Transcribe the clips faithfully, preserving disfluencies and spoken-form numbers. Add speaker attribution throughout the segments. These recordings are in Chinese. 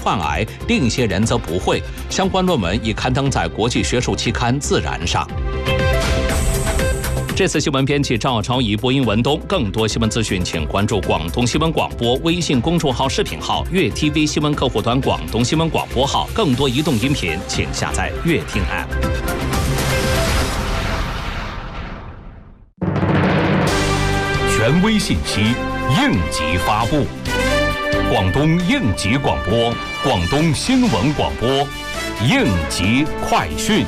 Speaker 1: 患癌，另一些人则不会。相关论文已刊登在国际学术期刊《自然》上。这次新闻编辑赵超仪，播音文东。更多新闻资讯，请关注广东新闻广播微信公众号、视频号、粤 T V 新闻客户端、广东新闻广播号。更多移动音频，请下载粤听 App。
Speaker 2: 权威信息，应急发布。广东应急广播，广东新闻广播，应急快讯。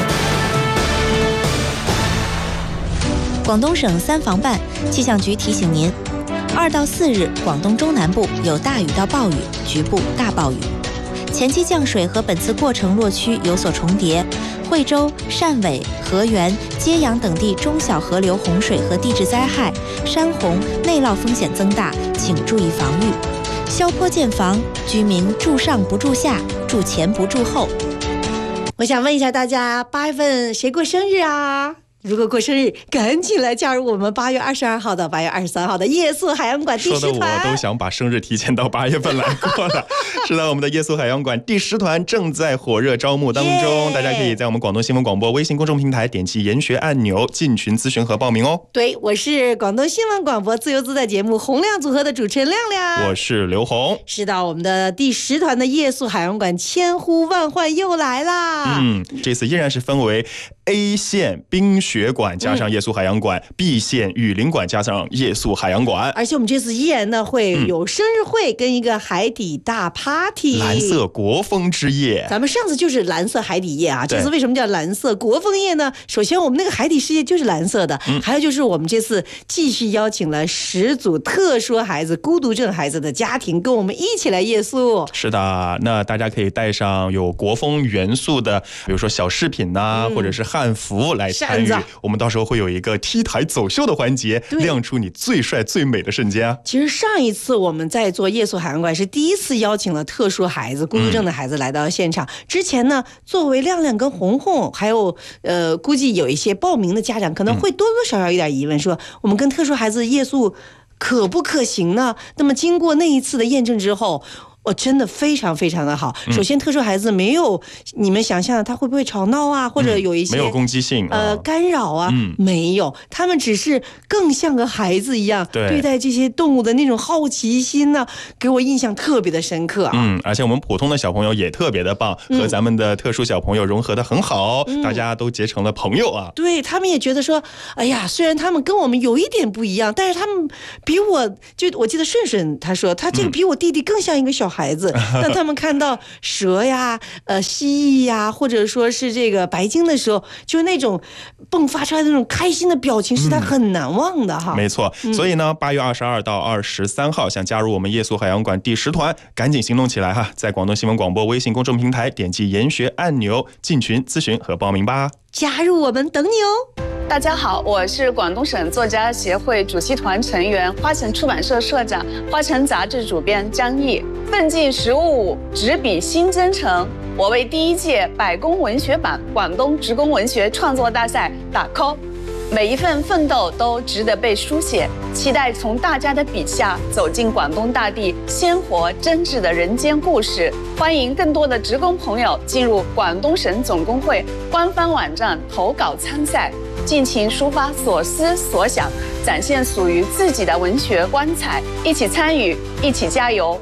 Speaker 3: 广东省三防办气象局提醒您，二到四日广东中南部有大雨到暴雨，局部大暴雨。前期降水和本次过程落区有所重叠，惠州、汕尾、河源、揭阳等地中小河流洪水和地质灾害、山洪、内涝风险增大，请注意防御。消坡建房，居民住上不住下，住前不住后。
Speaker 4: 我想问一下大家，八月份谁过生日啊？如果过生日，赶紧来加入我们八月二十二号到八月二十三号的夜宿海洋馆第十团。
Speaker 5: 说的我都想把生日提前到八月份来过了。是的，我们的夜宿海洋馆第十团正在火热招募当中， yeah! 大家可以在我们广东新闻广播微信公众平台点击研学按钮进群咨询和报名哦。
Speaker 4: 对，我是广东新闻广播自由自在节目洪亮组合的主持人亮亮，
Speaker 5: 我是刘红。
Speaker 4: 是的，我们的第十团的夜宿海洋馆千呼万唤又来啦。
Speaker 5: 嗯，这次依然是分为 A 线冰雪馆加上夜宿海洋馆、嗯、B 线雨林馆加上夜宿海洋馆。
Speaker 4: 而且我们这次依然呢会有生日会跟一个海底大 party、嗯、
Speaker 5: 蓝色国风之夜。
Speaker 4: 咱们上次就是蓝色海底夜啊，这次为什么叫蓝色国风夜呢？首先我们那个海底世界就是蓝色的、嗯、还有就是我们这次继续邀请了十组特殊孩子孤独症孩子的家庭跟我们一起来夜宿。
Speaker 5: 是的，那大家可以带上有国风元素的比如说小饰品啊、嗯、或者是汉服来参与，我们到时候会有一个 T 台走秀的环节，亮出你最帅最美的瞬间。
Speaker 4: 其实上一次我们在做夜宿海洋馆是第一次邀请了特殊孩子孤独症的孩子来到现场、嗯、之前呢作为亮亮跟红红还有呃估计有一些报名的家长可能会多多少少有点疑问，说我们跟特殊孩子夜宿可不可行呢？那么经过那一次的验证之后，我真的非常非常的好。首先特殊孩子没有你们想象的他会不会吵闹啊，或者有一些、
Speaker 5: 嗯、没有攻击性
Speaker 4: 呃干扰啊、嗯、没有，他们只是更像个孩子一样 对, 对待这些动物的那种好奇心呢、啊，给我印象特别的深刻啊。
Speaker 5: 嗯，而且我们普通的小朋友也特别的棒、嗯、和咱们的特殊小朋友融合的很好、嗯、大家都结成了朋友啊。
Speaker 4: 对，他们也觉得说哎呀，虽然他们跟我们有一点不一样，但是他们比我就我记得顺顺他说他这个比我弟弟更像一个小孩子、嗯、当他们看到蛇呀呃蜥蜴呀或者说是这个白鲸的时候，就那种迸发出来的那种开心的表情是他很难忘的哈、
Speaker 5: 嗯、没错、嗯、所以呢八月二十二到二十三号想加入我们夜宿海洋馆第十团赶紧行动起来哈，在广东新闻广播微信公众平台点击研学按钮进群咨询和报名吧，
Speaker 4: 加入我们等你哦。
Speaker 6: 大家好，我是广东省作家协会主席团成员、花城出版社社长、花城杂志主编张毅。奋进十五五，执笔新征程，我为第一届百工文学版广东职工文学创作大赛打 call。每一份奋斗都值得被书写，期待从大家的笔下走进广东大地鲜活真挚的人间故事。欢迎更多的职工朋友进入广东省总工会官方网站投稿参赛，尽情抒发所思所想，展现属于自己的文学光彩，一起参与，一起加油。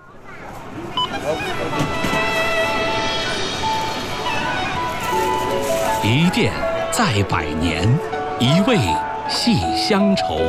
Speaker 2: 一店在百年，一味系乡愁。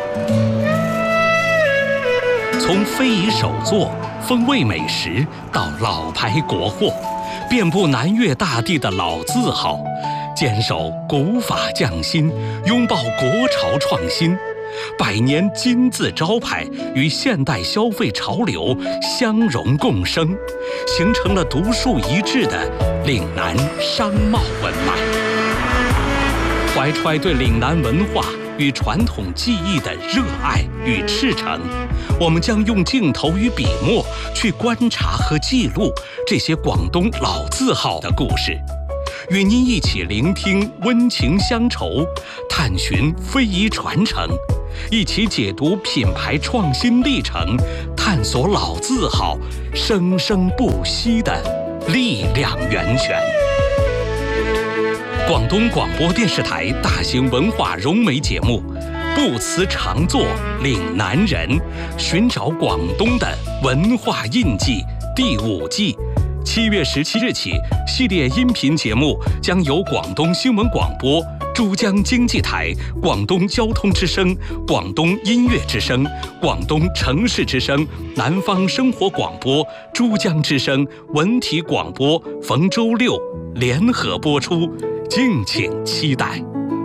Speaker 2: 从非遗手作、风味美食到老牌国货，遍布南粤大地的老字号，坚守古法匠心，拥抱国潮创新。百年金字招牌与现代消费潮流相融共生，形成了独树一帜的岭南商贸文脉。怀揣对岭南文化与传统技艺的热爱与赤诚，我们将用镜头与笔墨去观察和记录这些广东老字号的故事，与您一起聆听温情乡愁，探寻非遗传承， 一起解读品牌创新历程，探索老字号生生不息的力量源泉。广东广播电视台大型文化融媒节目《不辞长作岭南人》，寻找广东的文化印记第五季，七月十七日起，系列音频节目将由广东新闻广播、珠江经济台、广东交通之声、广东音乐之声、广东城市之声、南方生活广播、珠江之声、文体广播逢周六联合播出，敬请期待。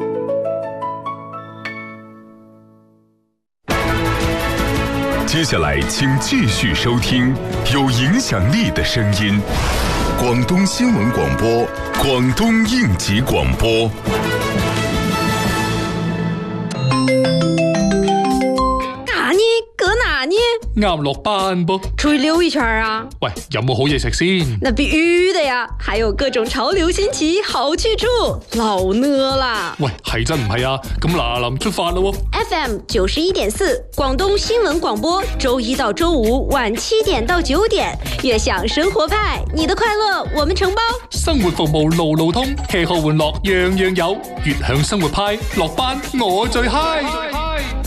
Speaker 7: 接下来，请继续收听有影响力的声音——广东新闻广播、广东应急广播。
Speaker 8: 哪呢？搁哪呢？
Speaker 9: 啱落班噃，
Speaker 8: 出去溜一圈啊！
Speaker 9: 喂，有冇好嘢食先？
Speaker 8: 那必须的呀，還有各種潮流新奇好去處，老呢啦！
Speaker 9: 喂，係真唔係啊？咁嗱臨出發啦喎
Speaker 8: ！F M 九十一點四，廣東新聞廣播，周一到周五晚七點到九點，悅享生活派，你的快樂我們承包。
Speaker 9: 生活服務路路通，吃喝玩樂樣樣有，悅享生活派，落班我最嗨。